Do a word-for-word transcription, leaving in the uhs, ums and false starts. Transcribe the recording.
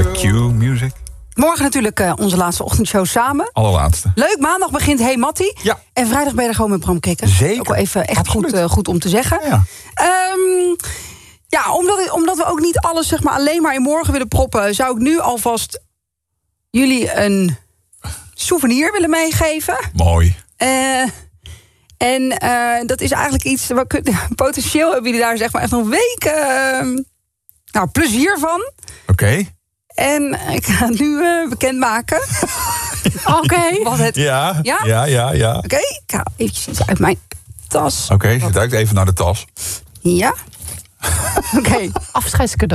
Q-music. Morgen natuurlijk uh, onze laatste ochtendshow samen. Allerlaatste. Leuk, maandag begint Hey Mattie. Ja. En vrijdag ben je er gewoon met Bram Krikken. Zeker. Ook wel even echt goed, uh, goed om te zeggen. Ja, um, ja omdat, omdat we ook niet alles zeg maar, alleen maar in morgen willen proppen... zou ik nu alvast jullie een souvenir willen meegeven. Mooi. Uh, en uh, dat is eigenlijk iets... Wat, potentieel hebben jullie daar zeg maar, echt nog weken uh, nou, plezier van. Oké. Okay. En ik ga het nu uh, bekendmaken. Oké. Okay. Wat het... Ja, ja, ja, ja. ja. Oké, okay, ik haal eventjes iets uit mijn tas. Oké, okay, je duikt even naar de tas. Ja. Oké. Okay. Afscheidscadeau.